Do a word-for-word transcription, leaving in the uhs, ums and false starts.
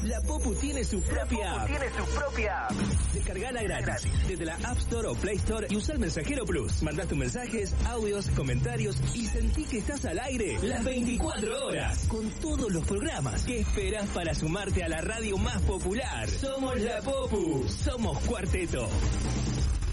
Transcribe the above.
La Popu tiene su propia app. Tiene su propia app. Descargala gratis desde la App Store o Play Store y usa el Mensajero Plus. Mandá tus mensajes, audios, comentarios y sentí que estás al aire las veinticuatro horas con todos los programas. ¿Qué esperás para sumarte a la radio más popular? Somos La Popu. Somos Cuarteto.